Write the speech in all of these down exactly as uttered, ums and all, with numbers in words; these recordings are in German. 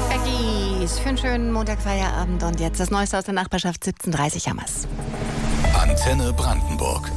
Eggies, für einen schönen Montagfeierabend und jetzt das Neueste aus der Nachbarschaft. Siebzehn Uhr dreißig haben wir's. Antenne Brandenburg.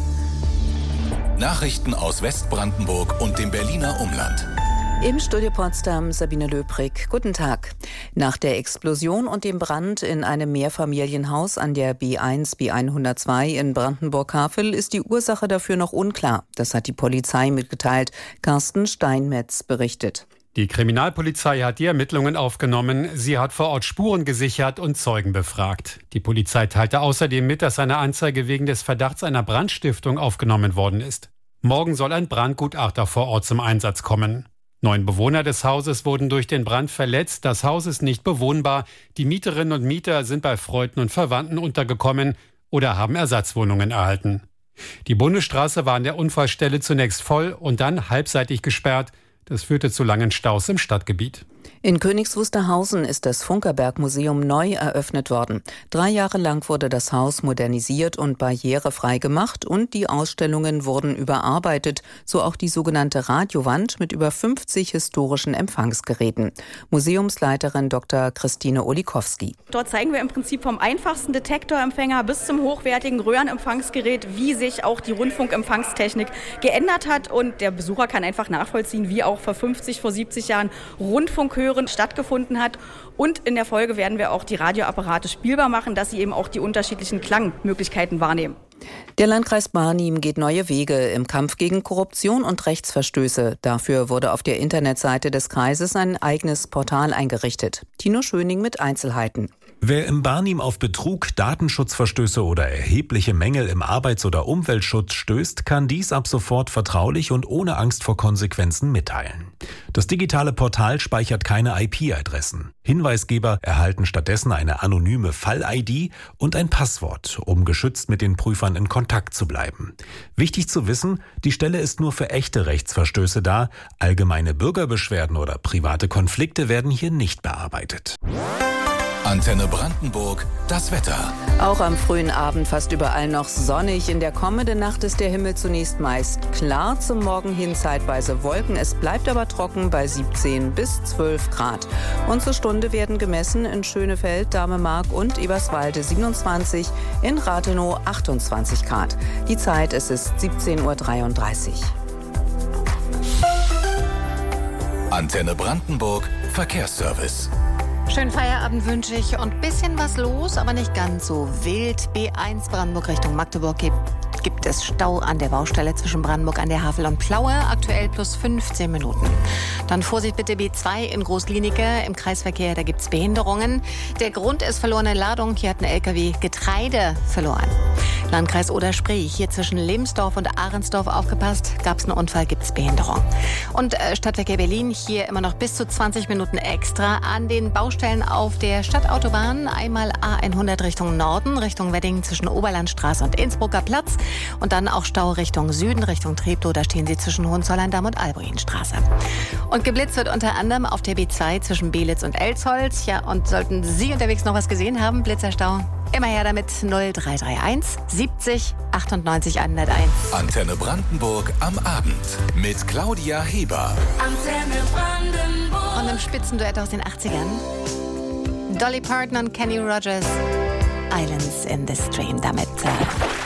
Nachrichten aus Westbrandenburg und dem Berliner Umland. Im Studio Potsdam Sabine Löbrig. Guten Tag. Nach der Explosion und dem Brand in einem Mehrfamilienhaus an der B eins B hundertzwei in Brandenburg-Havel ist die Ursache dafür noch unklar. Das hat die Polizei mitgeteilt. Carsten Steinmetz berichtet. Die Kriminalpolizei hat die Ermittlungen aufgenommen. Sie hat vor Ort Spuren gesichert und Zeugen befragt. Die Polizei teilte außerdem mit, dass eine Anzeige wegen des Verdachts einer Brandstiftung aufgenommen worden ist. Morgen soll ein Brandgutachter vor Ort zum Einsatz kommen. Neun Bewohner des Hauses wurden durch den Brand verletzt. Das Haus ist nicht bewohnbar. Die Mieterinnen und Mieter sind bei Freunden und Verwandten untergekommen oder haben Ersatzwohnungen erhalten. Die Bundesstraße war an der Unfallstelle zunächst voll und dann halbseitig gesperrt. Das führte zu langen Staus im Stadtgebiet. In Königs Wusterhausen ist das Funkerberg-Museum neu eröffnet worden. Drei Jahre lang wurde das Haus modernisiert und barrierefrei gemacht und die Ausstellungen wurden überarbeitet, so auch die sogenannte Radiowand mit über fünfzig historischen Empfangsgeräten. Museumsleiterin Doktor Christine Olikowski. Dort zeigen wir im Prinzip vom einfachsten Detektorempfänger bis zum hochwertigen Röhrenempfangsgerät, wie sich auch die Rundfunkempfangstechnik geändert hat. Und der Besucher kann einfach nachvollziehen, wie auch vor fünfzig, vor siebzig Jahren Rundfunkhören stattgefunden hat. Und in der Folge werden wir auch die Radioapparate spielbar machen, dass sie eben auch die unterschiedlichen Klangmöglichkeiten wahrnehmen. Der Landkreis Barnim geht neue Wege im Kampf gegen Korruption und Rechtsverstöße. Dafür wurde auf der Internetseite des Kreises ein eigenes Portal eingerichtet. Tino Schöning mit Einzelheiten. Wer im Barnim auf Betrug, Datenschutzverstöße oder erhebliche Mängel im Arbeits- oder Umweltschutz stößt, kann dies ab sofort vertraulich und ohne Angst vor Konsequenzen mitteilen. Das digitale Portal speichert keine I P-Adressen. Hinweisgeber erhalten stattdessen eine anonyme Fall-I D und ein Passwort, um geschützt mit den Prüfern in Kontakt zu bleiben. Wichtig zu wissen, die Stelle ist nur für echte Rechtsverstöße da. Allgemeine Bürgerbeschwerden oder private Konflikte werden hier nicht bearbeitet. Antenne Brandenburg, das Wetter. Auch am frühen Abend fast überall noch sonnig. In der kommenden Nacht ist der Himmel zunächst meist klar, zum Morgen hin zeitweise Wolken. Es bleibt aber trocken bei siebzehn bis zwölf Grad. Und zur Stunde werden gemessen in Schönefeld, Damemark und Eberswalde siebenundzwanzig, in Rathenow achtundzwanzig Grad. Die Zeit, es ist siebzehn Uhr dreiunddreißig. Antenne Brandenburg, Verkehrsservice. Schönen Feierabend wünsche ich und bisschen was los, aber nicht ganz so wild. B eins Brandenburg Richtung Magdeburg gibt, gibt es Stau an der Baustelle zwischen Brandenburg an der Havel und Plaue, aktuell plus fünfzehn Minuten. Dann Vorsicht bitte B zwei in Großglienicke im Kreisverkehr, da gibt es Behinderungen. Der Grund ist verlorene Ladung, hier hat ein L K W Getreide verloren. Landkreis Oder-Spree, hier zwischen Lebensdorf und Ahrensdorf aufgepasst, gab es einen Unfall, gibt es Behinderung. Und äh, Stadtverkehr Berlin, hier immer noch bis zu zwanzig Minuten extra an den Baustellen auf der Stadtautobahn. Einmal A hundert Richtung Norden, Richtung Wedding zwischen Oberlandstraße und Innsbrucker Platz. Und dann auch Stau Richtung Süden, Richtung Treptow, da stehen Sie zwischen Hohenzollern-Damm und Albuinstraße. Und geblitzt wird unter anderem auf der B zwei zwischen Belitz und Elsholz. Ja, und sollten Sie unterwegs noch was gesehen haben, Blitzerstau, immer her damit null drei drei eins siebzig achtundneunzig hunderteins. Antenne Brandenburg am Abend mit Claudia Heber. Antenne Brandenburg. Und im Spitzenduett aus den achtzigern Dolly Parton und Kenny Rogers. Islands in the Stream. Damit äh